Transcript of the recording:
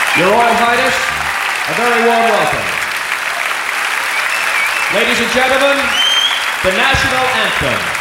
Your Royal Highness, a very warm welcome. Ladies and gentlemen, the National Anthem.